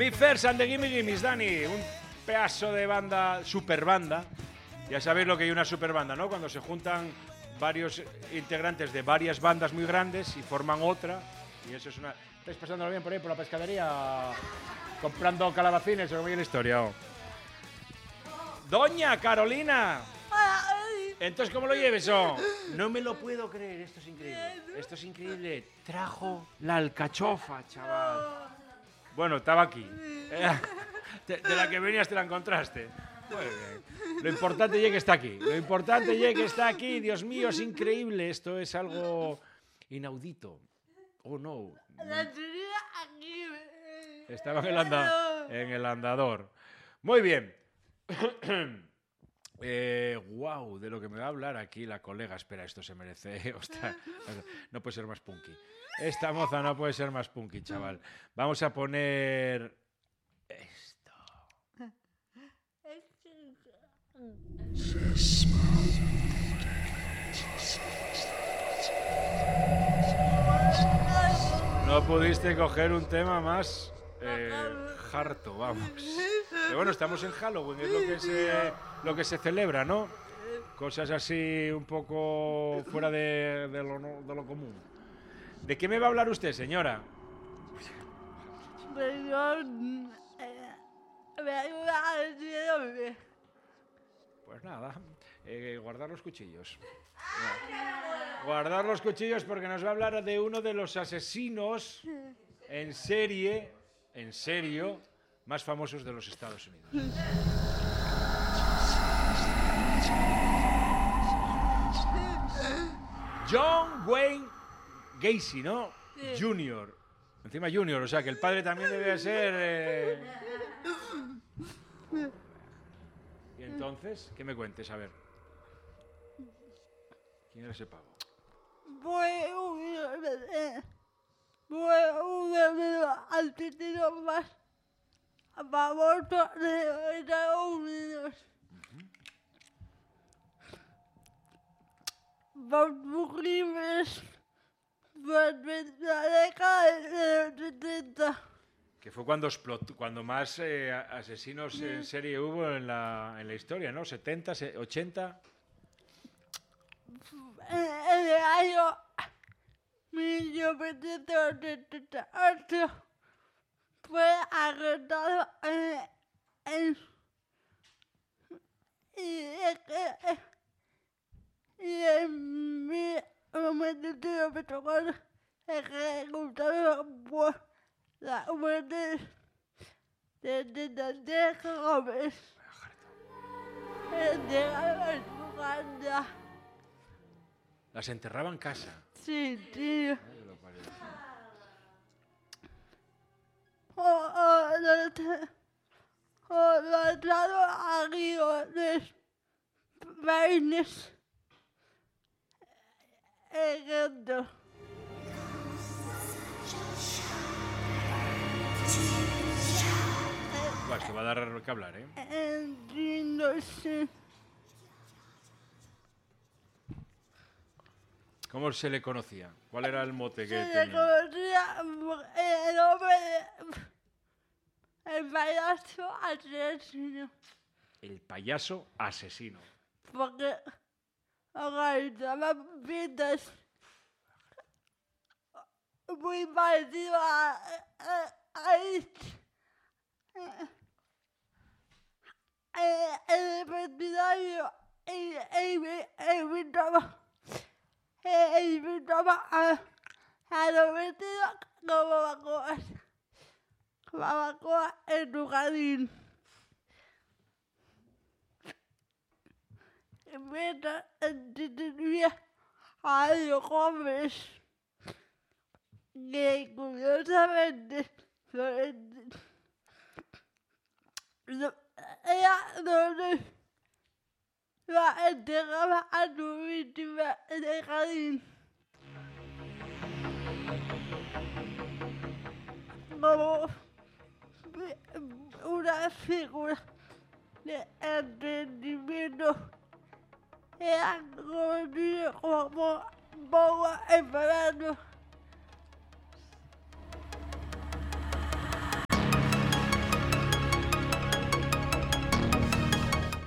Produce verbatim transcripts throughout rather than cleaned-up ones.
Big First and the Gimme Gimmes, Dani. Un pedazo de banda, super banda. Ya sabéis lo que hay una super banda, ¿no? Cuando se juntan varios integrantes de varias bandas muy grandes y forman otra. Y eso es una... ¿Estáis pasándolo bien por ahí, por la pescadería? Comprando calabacines o cómo es la historia. ¿O? Doña Carolina. Entonces, ¿cómo lo lleves? Oh? No me lo puedo creer, esto es increíble. Esto es increíble. Trajo la alcachofa, chaval. Bueno, estaba aquí. De, de la que venías te la encontraste. Muy bien. Lo importante es que está aquí. Lo importante es que está aquí. Dios mío, es increíble. Esto es algo inaudito. Oh, no. Estaba en el, anda en el andador. Muy bien. Eh, wow, de lo que me va a hablar aquí la colega. Espera, esto se merece. Ostras, no puede ser más punky. Esta moza no puede ser más punky, chaval. Vamos a poner esto. No pudiste coger un tema más eh, harto, vamos. Pero bueno, estamos en Halloween, es lo que se, lo que se celebra, ¿no? Cosas así un poco fuera de, de, lo, de lo común. ¿De qué me va a hablar usted, señora? Pues nada, eh, guardar los cuchillos. No. Guardar los cuchillos porque nos va a hablar de uno de los asesinos en serie, en serio, más famosos de los Estados Unidos. John Wayne Gacy, ¿no? Sí. Junior. Encima Junior, o sea que el padre también debe ser... Eh... Y entonces, ¿qué me cuentes? A ver. ¿Quién era ese pavo? Fue uno de los asesinos más famosos de Estados Unidos. Por sus crímenes durante la década de los setenta. Que fue cuando explotó, cuando más eh, asesinos sí. en serie hubo en la, en la historia, ¿no? ¿setenta, ochenta? En el año mil novecientos setenta y ocho fue arrestado en, en, y, y en mil novecientos noventa y cuatro ejecutado por la muerte de setenta y tres jóvenes en Uganda. ¿Las enterraba en casa? Sí, tío. O, o, los, o los guiones marines. Ejemplo. Bueno, esto va a dar que hablar, ¿eh? Entiendo, sí. ¿Cómo se le conocía? ¿Cuál era el mote que se tenía? Se le conocía el nombre de... El payaso asesino. El payaso asesino. Porque organizaba fiestas muy parecido a... a, a este. El veterinario invitaba invitaba a, a los vecinos como barbacoas, barbacoas en tu jardín. Mientras entretenía a los jóvenes que curiosamente no, ella no la entregaba a su víctima en el jardín. Como una figura de entendimiento, era conocido como Boba Esperando.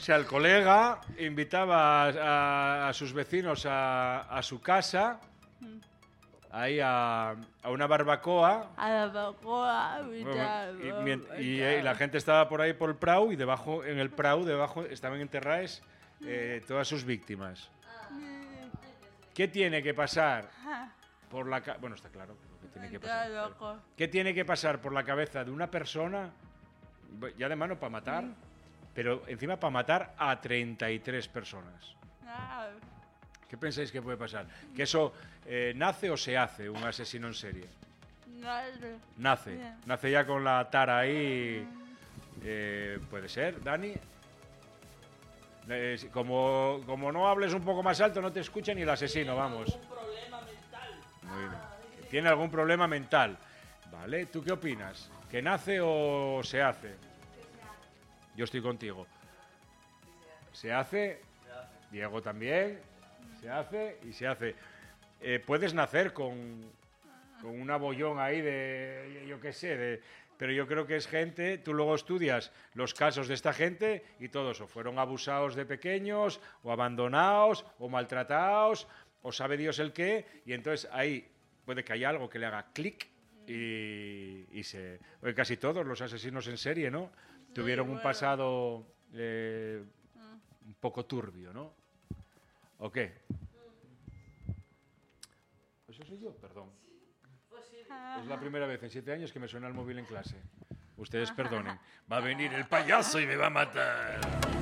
sea, el colega invitaba a, a, a sus vecinos a, a su casa, ahí a, a una barbacoa. A la barbacoa, Bueno, y, y, y, y la gente estaba por ahí por el Prau, y debajo, en el Prau, debajo estaban enterradas eh, todas sus víctimas. ¿Qué tiene que pasar por la cabeza? Bueno, está claro lo que tiene que pasar. ¿Qué tiene que pasar por la cabeza de una persona, ya de mano para matar, pero encima para matar a treinta y tres personas? ¿Qué pensáis que puede pasar? ¿Que eso eh, nace o se hace un asesino en serie? Nace. Nace. Yeah. Nace ya con la tara ahí. Eh, puede ser, Dani. Eh, como, como no hables un poco más alto, no te escucha ni el asesino, vamos. ¿Tiene algún problema mental? Muy bien. Tiene algún problema mental. Vale, ¿tú qué opinas? ¿Que nace o se hace? Yo estoy contigo. ¿Se hace? Diego también. Se hace y se hace. Eh, puedes nacer con, con un abollón ahí de, yo qué sé, de, pero yo creo que es gente, tú luego estudias los casos de esta gente y todos o fueron abusados de pequeños, o abandonados, o maltratados, o sabe Dios el qué, y entonces ahí puede que haya algo que le haga clic y, y se... Porque casi todos los asesinos en serie, ¿no? Sí, tuvieron bueno. un pasado eh, un poco turbio, ¿no? ¿O qué? ¿Eso soy yo? Perdón. Es la primera vez en siete años que me suena el móvil en clase. Ustedes perdonen. Va a venir el payaso y me va a matar.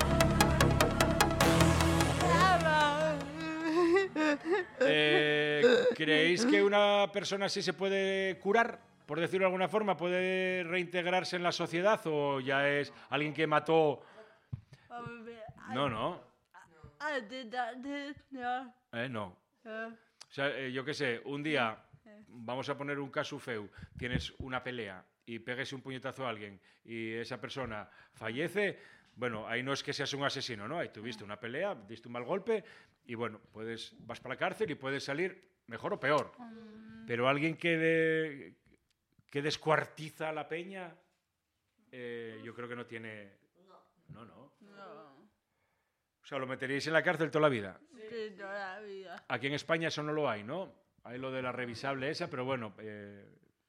Eh, ¿Creéis que una persona así se puede curar? Por decirlo de alguna forma, ¿puede reintegrarse en la sociedad o ya es alguien que mató? No, no. Eh, no. O sea, eh, yo qué sé, un día, vamos a poner un caso feu, tienes una pelea y pegues un puñetazo a alguien y esa persona fallece, bueno, ahí no es que seas un asesino, ¿no? Ahí tuviste una pelea, diste un mal golpe y bueno, puedes, vas para la cárcel y puedes salir mejor o peor. Pero alguien que, de, que descuartiza a la peña, eh, yo creo que no tiene... No, no. O sea, lo meteríais en la cárcel toda la vida. Sí, toda la vida. Aquí en España eso no lo hay, ¿no? Hay lo de la revisable esa, pero bueno, eh,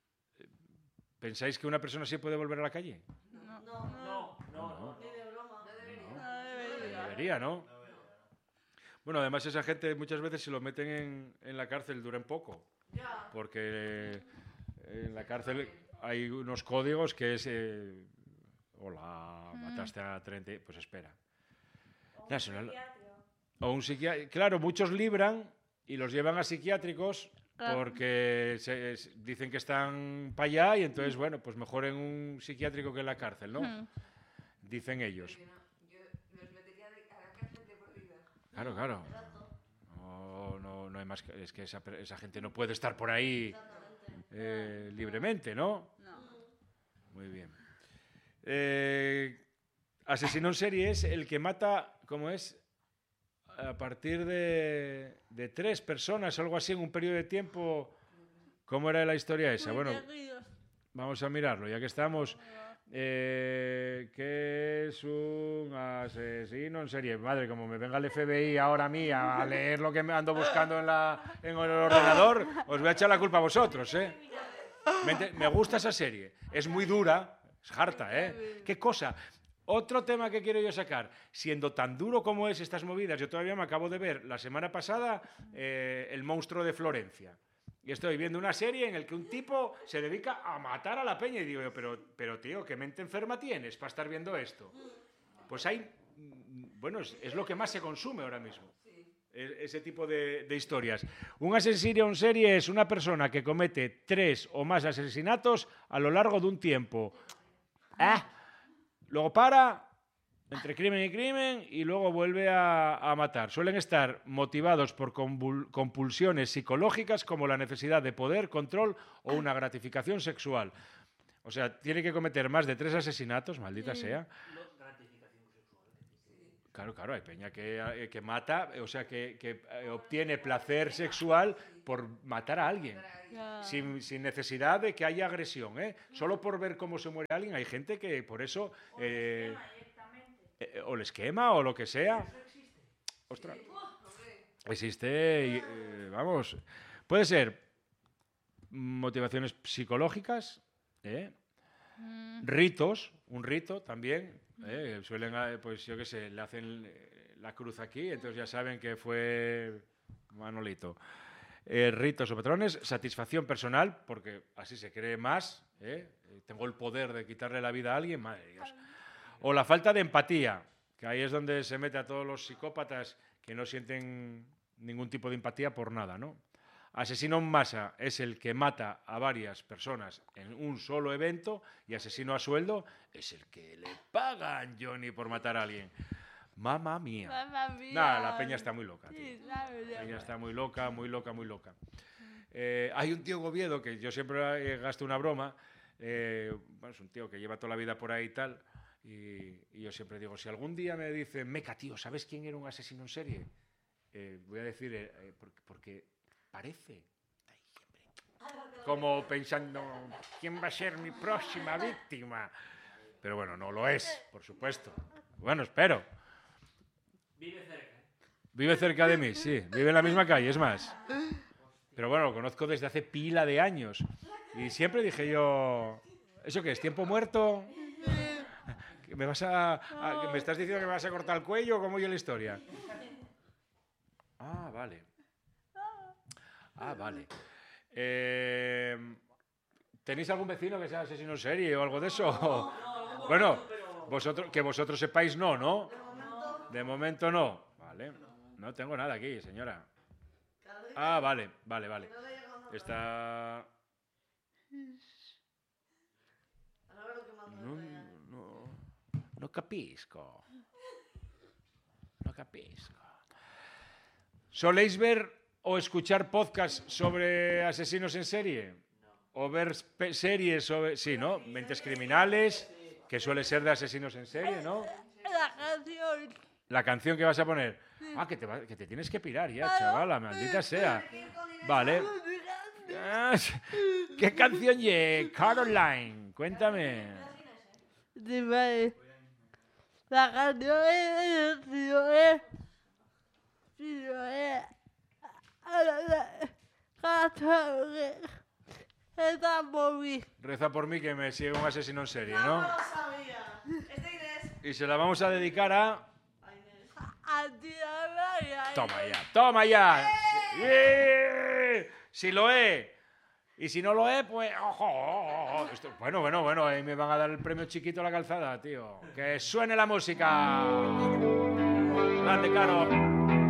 ¿pensáis que una persona así puede volver a la calle? No, no, no, no, no. Ni de broma. No debería. No debería. Debería, ¿no? Bueno, además esa gente muchas veces si lo meten en, en la cárcel duran poco. Ya. Porque en la cárcel hay unos códigos que es... Eh, hola, mataste a treinta... Pues espera. O un psiquiátrico. O un psiquiátrico. Claro, muchos libran y los llevan a psiquiátricos claro. porque se, se, dicen que están para allá y entonces, bueno, pues mejor en un psiquiátrico que en la cárcel, ¿no? Mm. Dicen ellos. Yo los metería a la cárcel de por vida. Claro, claro. No, no, no hay más que... Es que esa, esa gente no puede estar por ahí eh, libremente, ¿no? No. Muy bien. Eh, asesino en serie es el que mata, ¿cómo es? A partir de, de tres personas o algo así en un periodo de tiempo. ¿Cómo era la historia esa? Bueno, vamos a mirarlo, ya que estamos. Eh, ¿Qué es un asesino en serie? Madre, como me venga el F B I ahora a mí a leer lo que me ando buscando en, la, en el ordenador, os voy a echar la culpa a vosotros, ¿eh? Me, me gusta esa serie. Es muy dura, es harta, ¿eh? ¿Qué cosa? Otro tema que quiero yo sacar, siendo tan duro como es estas movidas, yo todavía me acabo de ver la semana pasada eh, El monstruo de Florencia. Y estoy viendo una serie en la que un tipo se dedica a matar a la peña y digo yo, pero, pero tío, ¿qué mente enferma tienes para estar viendo esto? Pues hay, bueno, es, es lo que más se consume ahora mismo, ese tipo de, de historias. Un asesino en serie es una persona que comete tres o más asesinatos a lo largo de un tiempo. ¿Eh? Luego para, entre crimen y crimen, y luego vuelve a, a matar. Suelen estar motivados por compulsiones psicológicas como la necesidad de poder, control o una gratificación sexual. O sea, tiene que cometer más de tres asesinatos, maldita sí. sea. Claro, claro, hay peña que, que mata, o sea, que, que obtiene placer sexual por matar a alguien. Yeah. Sin, sin necesidad de que haya agresión, ¿eh? Solo por ver cómo se muere alguien. Hay gente que por eso... Eh, eh, o les quema o lo que sea. Ostras. Existe, y, eh, vamos, puede ser motivaciones psicológicas, ¿eh? Mm. Ritos, un rito también, ¿eh? Suelen, eh, pues yo qué sé, le hacen eh, la cruz aquí, entonces ya saben que fue Manolito. Eh, ritos o patrones, satisfacción personal, porque así se cree más, ¿eh? Tengo el poder de quitarle la vida a alguien, madre de Dios. O la falta de empatía, que ahí es donde se mete a todos los psicópatas que no sienten ningún tipo de empatía por nada, ¿no? Asesino en masa es el que mata a varias personas en un solo evento, y asesino a sueldo es el que le pagan, Johnny, por matar a alguien. Mamma mía. Mamma mía. Nada, la peña está muy loca, tío. Sí, claro, ya. La peña está muy loca, muy loca, muy loca. Eh, hay un tío Goviedo, que yo siempre eh, gasto una broma, eh, bueno, es un tío que lleva toda la vida por ahí y tal, y, y yo siempre digo, si algún día me dicen, Meca, tío, ¿sabes quién era un asesino en serie? Eh, voy a decir, eh, eh, porque, porque parece, ay, siempre, como pensando, ¿quién va a ser mi próxima víctima? Pero bueno, no lo es, por supuesto. Bueno, espero. Vive cerca. Vive cerca de mí, sí, vive en la misma calle, es más. Pero bueno, lo conozco desde hace pila de años. Y siempre dije yo, ¿eso qué es? ¿Tiempo muerto? ¿Me vas a, a- ¿Me estás diciendo que me vas a cortar el cuello o cómo yo la historia? Ah, vale. Ah, vale. Eh, ¿Tenéis algún vecino que sea asesino en serie o algo de eso? Bueno, vosotros, que vosotros sepáis no, ¿no? De momento no. Vale. No tengo nada aquí, señora. Ah, vale, vale, vale. Está... No, no, no capisco. No capisco. ¿Soléis ver o escuchar podcasts sobre asesinos en serie? ¿O ver spe- series sobre... Sí, ¿no? Mentes criminales, que suele ser de asesinos en serie, ¿no? La canción. La canción que vas a poner. Ah, que te, va- que te tienes que pirar ya, chavala, maldita sea. Vale. Ah, ¿qué canción ye? Caroline, cuéntame. Sí, vale. La canción es... Si lo es... Si lo es... Esta móvil. Reza por mí que me sigue un asesino en serie, No, ¿no? no lo sabía. Es de Inés. Y se la vamos a dedicar a... A Inés. A ti, a María. Toma ya, toma ya. Sí. Si lo es. Y si no lo es, pues... ojo, ojo, ojo. Esto- bueno, bueno, bueno. Ahí me van a dar el premio chiquito a la calzada, tío. Que suene la música. Grande, Caro.